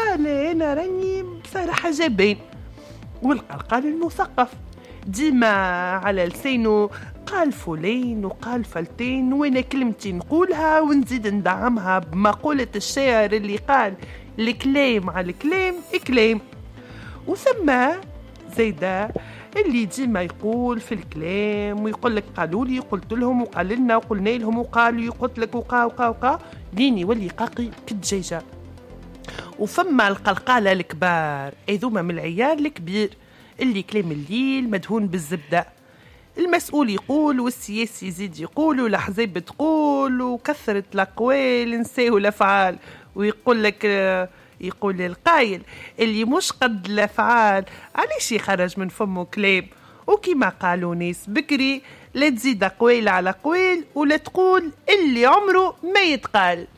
قال أنا راني بصراحة جبان. والقلقال المثقف ديما على لسانه قال فلان وقال فلتين، وانا كلمتي نقولها ونزيد ندعمها بمقولة الشاعر اللي قال الكلام على الكلام كلام. وثم زيدا اللي ديما يقول في الكلام ويقول لك قالوا لي قلت لهم وقال لنا وقلنا لهم وقالوا قلت لك وقا لين يولي قاقي كالدجاجة. وفما القلقالة الكبار هذوما من العيال الكبير اللي كلام الليل مدهون بالزبدة، المسؤول يقول والسياسي يزيد يقول والأحزاب تقول وكثرة الأقوال نساو الأفعال. ويقول لك يقول القايل اللي مش قد الأفعال علاش يخرج من فمه كلام. وكما قالوا ناس بكري لا تزيد أقوال على أقوال ولا تقول اللي عمره ما يتقال.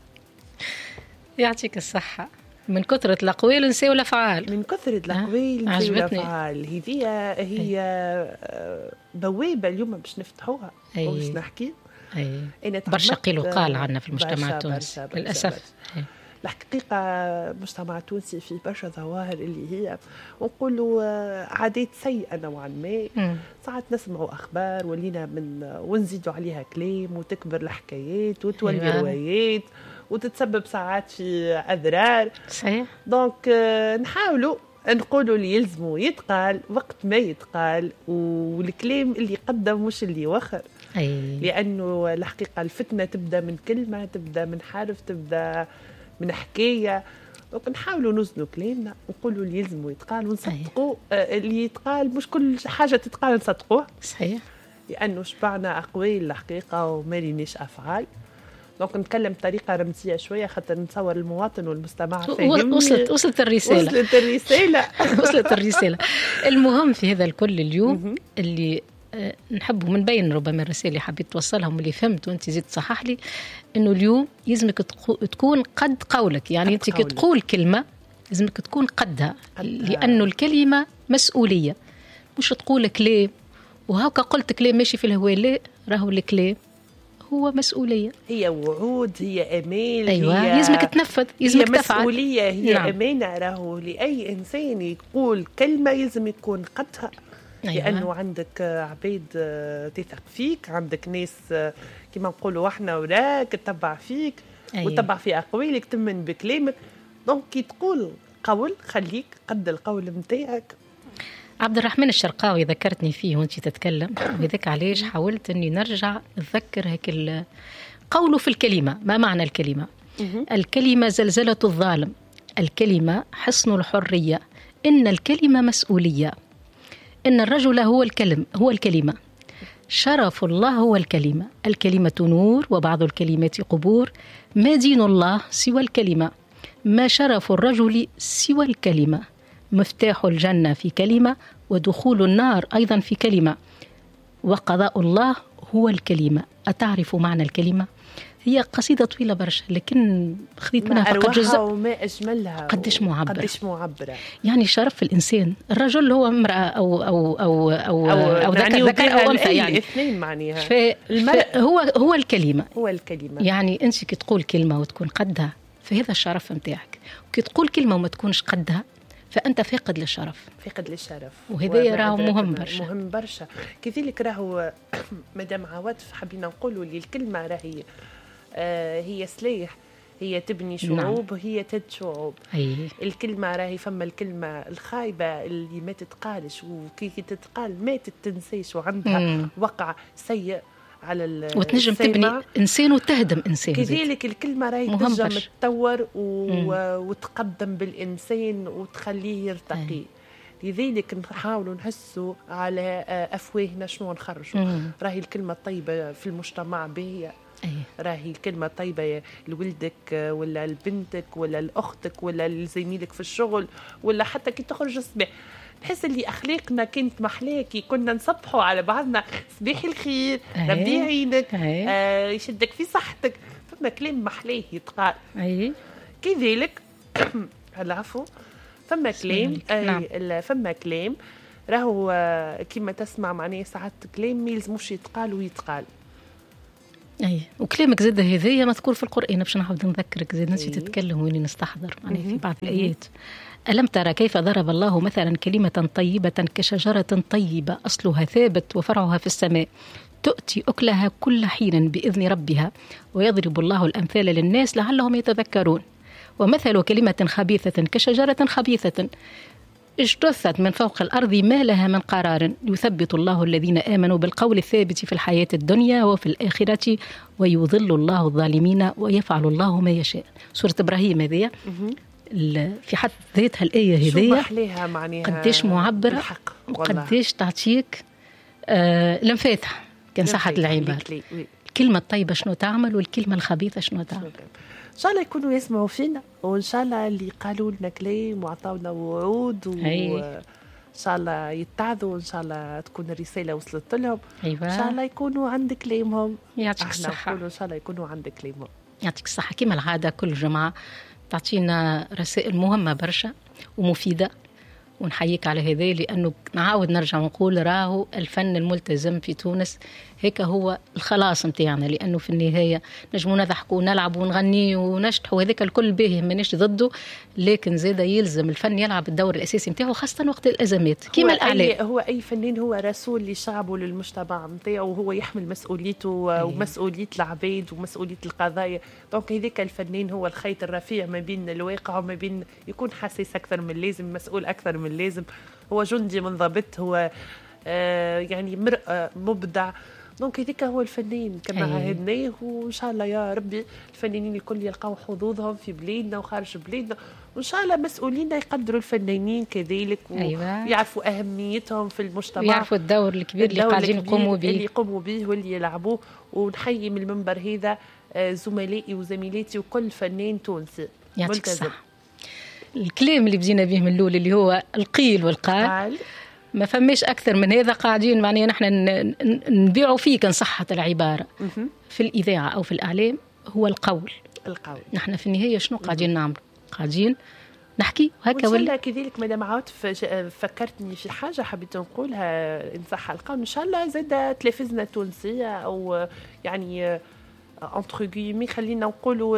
يعطيك الصحة. من كثرة الأقوال نساو الأفعال. من كثرة الأقوال نساو الأفعال. هي بوابة اليوم باش نفتحوها وباش نحكي. برشا قيل وقال عنا في المجتمع التونسي للأسف. الحقيقة المجتمع التونسي في برشا ظواهر اللي هي ونقولوا عادات سيئة نوعا ما. ساعات نسمعوا أخبار ولينا ونزيدوا عليها كلام وتكبر الحكايات وتولي روايات وتتسبب ساعات في أضرار. صحيح. دونك نحاولوا نقولوا اللي يلزموا يتقال وقت ما يتقال، والكلام اللي قدم مش اللي وخر. لأنه الحقيقة الفتنة تبدأ من كلمة، تبدأ من حرف، تبدأ من حكاية. نحاولوا نوزنوا كلامنا ونقولوا اللي يلزموا يتقال ونصدقوا اللي يتقال. مش كل حاجة تتقال نصدقوها. صحيح. لأنه شبعنا أقوال الحقيقة وما ليناش أفعال. دونك نتكلم بطريقة رمزية شوية خاطر نتصور المواطن والمستمع فاهمني. وصلت الرسالة. وصلت الرسالة. المهم في هذا الكل اليوم اللي نحبه من بين ربما الرسائل اللي حبيت توصلهم اللي فهمت وانت زيد صحح لي انه اليوم يلزمك تكون قد قولك. يعني انت كي تقول كلمة يلزمك تكون قدها، لأنه الكلمة مسؤولية. مش تقول كلام وهاكا قلت كلام ماشي في الهواء، لا، راهو الكلام هو مسؤولية، هي وعود، هي أمال. أيوة. هي يلزمك تنفذ، يلزمك تفعل. مسؤولية، هي نعم. أمانة. راهو لأي إنسان يقول كلمة يلزم يكون قدها. أيوة. لأنه عندك عبيد تثق فيك، عندك ناس كما نقولوا احنا وراك تتبع فيك. أيوة. وتتبع في أقوالك، تمن بكلامك. دونك كي تقول قول خليك قد القول متاعك. عبد الرحمن الشرقاوي ذكرتني فيه وانت تتكلم، وذاك علاش حاولت اني نرجع اتذكر هيك قوله في الكلمة. ما معنى الكلمة؟ الكلمة زلزلة الظالم، الكلمة حصن الحرية، إن الكلمة مسؤولية، إن الرجل هو الكلمة، شرف الله هو الكلمة، الكلمة نور وبعض الكلمات قبور، ما دين الله سوى الكلمة، ما شرف الرجل سوى الكلمة، مفتاح الجنة في كلمة، ودخول النار أيضا في كلمة، وقضاء الله هو الكلمة. أتعرف معنى الكلمة؟ هي قصيدة طويلة برشا لكن خذيت منها فقط جزء. وما أجملها قديش معبرة. يعني شرف الإنسان، الرجل هو امرأة أو ذكر أو أنثى، يعني الاثنين معناها. هو الكلمة. يعني أنت كي تقول كلمة وتكون قدها فهذا الشرف متاعك، وكي تقول كلمة وما تكونش قدها فأنت فاقد للشرف. وهذا راهو مهم برشا. كذلك راهو مدام عواطف حبينا نقولوا لي الكلمة راهي هي سلاح، هي تبني شعوب. نعم. هي تد شعوب. الكلمة راهي فما الكلمة الخايبة اللي ما تتقالش، وكي تتقال ما تتنسيش وعندها وقع سيء على وتنجم تبني إنسان وتهدم إنسان. كذلك الكلمة راهي تنجم تطور وتقدم بالإنسان وتخليه يرتقي. لذلك نحاولوا نحسوا على أفواهنا شنو نخرجوا. راهي الكلمة الطيبة في المجتمع باهية. راهي الكلمة طيبة لولدك ولا لبنتك ولا لأختك ولا لزميلك في الشغل ولا حتى كي تخرج الصباح. نحس اللي أخلاقنا كانت محلاكي، كنا نصبحوا على بعضنا صباح الخير، ربي يعينك، يشدك في صحتك. فما كلام محلاه يتقال. كذلك العفو. فما كلام فما كلام راهو كما تسمع معناه ساعات كلام ما يلزموش يتقال ويتقال. أي وكلامك زاد هذايا مذكور في القرآن، باش نعاود نذكرك زاد نسيت تتكلم وإني نستحضر معناها في بعض الآيات. ألم ترى كيف ضرب الله مثلا كلمة طيبة كشجرة طيبة أصلها ثابت وفرعها في السماء تؤتي أكلها كل حين بإذن ربها ويضرب الله الأمثال للناس لعلهم يتذكرون. ومثل كلمة خبيثة كشجرة خبيثة اجتثت من فوق الأرض ما لها من قرار يثبت الله الذين آمنوا بالقول الثابت في الحياة الدنيا وفي الآخرة ويضل الله الظالمين ويفعل الله ما يشاء. سورة إبراهيم هذه في حد ذاتها الآية هذه قديش معبرة وقديش تعطيك الانفتاح كان صحة العبارة. الكلمة الطيبة شنو تعمل والكلمة الخبيثة شنو تعمل. إن شاء الله يكونوا يسمعوا فينا، وإن شاء الله اللي قالوا لنا كلام وعطاونا وعود وإن شاء الله يتعظوا، وإن شاء الله تكون الرسالة وصلت لهم. إن شاء الله يكونوا عند كلامهم. يعطيك الصحة. إن شاء الله يكونوا عند كلامهم. يعطيك الصحة. كما العادة كل جمعة تعطينا رسائل مهمة برشا ومفيدة، ونحييك على هذا، لأنه نعاود نرجع ونقول راهو الفن الملتزم في تونس هيك هو الخلاص متاعنا، لأنه في النهاية نجمو نضحكوا ونلعب ونغني ونشطح وهذاك الكل باهي مانيش ضده، لكن زيدا يلزم الفن يلعب الدور الأساسي متاعه خاصة وقت الأزمات كيما الإعلام. هو أي فنان هو رسول لشعبه للمجتمع متاعه، وهو يحمل مسؤوليته ومسؤولية العبيد ومسؤولية القضايا. دونك هذاك الفنان هو الخيط الرفيع ما بين الواقع وما بين يكون حساس أكثر من اللازم، مسؤول أكثر من اللازم، هو جندي منضبط، هو يعني مرأة مبدع. دونك هذيك هو الفنان كما عهدناه، وإن شاء الله يا ربي الفنانين الكل يلقاو حظوظهم في بلادنا وخارج بلادنا، وإن شاء الله مسؤولينا يقدروا الفنانين كذلك ويعرفوا أهميتهم في المجتمع ويعرفوا الدور الكبير اللي قاعدين يقوموا به واللي يلعبوه. ونحيي من المنبر هذا زملائي وزميلاتي وكل فنان تونسي ملتزم. الكلام اللي بدينا به من الأول اللي هو القيل والقال ما فماش أكثر من هذا، قاعدين معناها نحن نبيعوا فيه كان صحة العبارة في الإذاعة أو في الإعلام هو القول. نحن في النهاية شنو قاعدين نعمل؟ قاعدين نحكي هكا ولا كذلك. مدام عاطف فكرتني في حاجة حبيت نقولها إن صح القول، إن شاء الله زاد تلفزنا التونسية أو يعني entre guillemets خلينا نقولوا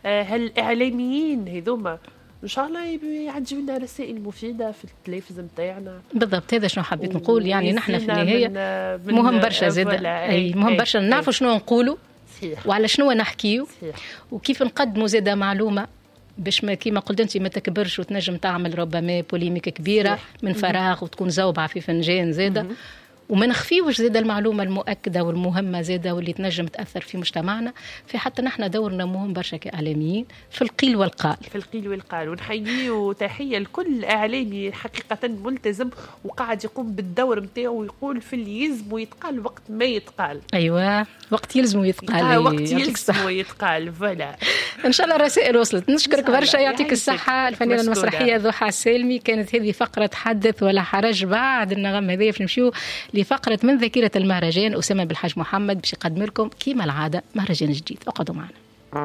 هالإعلاميين هذوما إن شاء الله يعجبوا لنا رسائل مفيدة في التلفز متاعنا. بالضبط هذا شنو حبيت نقول، يعني نحن في النهاية مهم برشا زاد أي مهم برشا نعرفوا شنو نقولوا وعلى شنو نحكيو وكيف نقدموا زاد معلومة باش ما كيما قلت انت ما تكبرش وتنجم تعمل ربما بوليميك كبيرة من فراغ وتكون زوبعة في فنجان زادة، وما نخفيوش زاد المعلومة المؤكدة والمهمة زادة واللي تنجم تأثر في مجتمعنا. في حتى نحن دورنا مهم برشا كإعلاميين في القيل والقال. في القيل والقال، ونحييه وتحية لكل إعلامي حقيقة ملتزم وقاعد يقوم بالدور متاعه ويقول في اللي يلزم ويتقال وقت ما يتقال. أيوة وقت يلزم ويتقال. وقت يلزم ويتقال فلا. إن شاء الله الرسائل وصلت. نشكرك برشا يعطيك الصحة. الفنانة المسرحية ضحى السالمي. كانت هذه فقرة حدث ولا حرج. بعد النغم هذه نمشيو لفقرة من ذاكرة المهرجان. أسامة بالحاج محمد باش يقدم لكم كيما العادة مهرجان جديد. اقعدوا معنا.